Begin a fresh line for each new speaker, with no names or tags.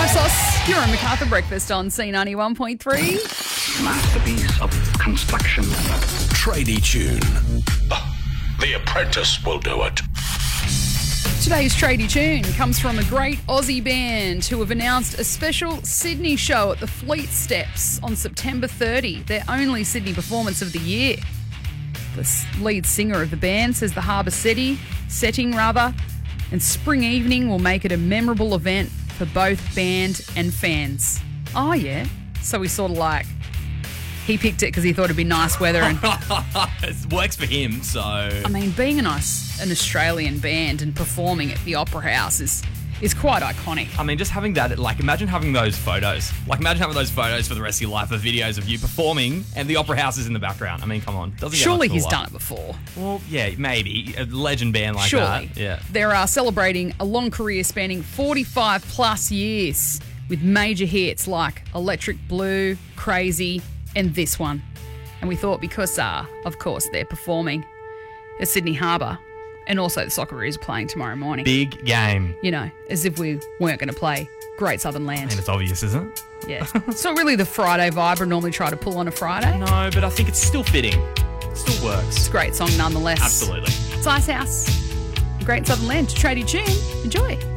Sauce. You're on MacArthur Breakfast on C91.3.
Masterpiece of construction.
Tradie Tune. The Apprentice will do it.
Today's Tradie Tune comes from a great Aussie band who have announced a special Sydney show at the Fleet Steps on September 30, their only Sydney performance of the year. The lead singer of the band says the harbour setting, and spring evening will make it a memorable event for both band and fans. Oh, yeah. So we sort of he picked it because he thought it'd be nice weather. And
It works for him, so...
I mean, being an Australian band and performing at the Opera House is quite iconic.
I mean, just having that, imagine having those photos. Imagine having those photos for the rest of your life of videos of you performing and the Opera House is in the background. I mean, come on. Doesn't get
Surely
much
he's
cooler.
done it before.
Well, yeah, maybe. A legend band like
Surely.
that. Yeah.
They're celebrating a long career spanning 45 plus years with major hits like Electric Blue, Crazy, and this one. And we thought because, of course, they're performing at Sydney Harbour and also the Socceroos are playing tomorrow morning.
Big game.
You know, as if we weren't going to play Great Southern Land.
I mean, it's obvious, isn't it?
Yeah. It's not really the Friday vibe I normally try to pull on a Friday.
No, but I think it's still fitting. It still works.
It's a great song nonetheless.
Absolutely.
It's Icehouse. Great Southern Land to Tradie Tune. Enjoy.